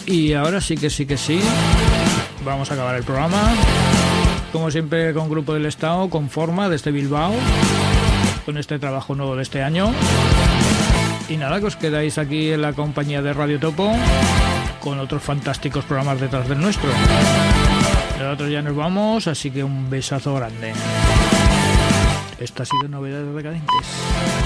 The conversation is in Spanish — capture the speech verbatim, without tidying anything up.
Y ahora sí que sí que sí. Vamos a acabar el programa. Como siempre con Grupo del Estado, con Forma desde Bilbao, con este trabajo nuevo de este año. Y nada, que os quedáis aquí en la compañía de Radio Topo, con otros fantásticos programas detrás del nuestro. Nosotros ya nos vamos, así que un besazo grande. Esta ha sido Novedades Decadentes.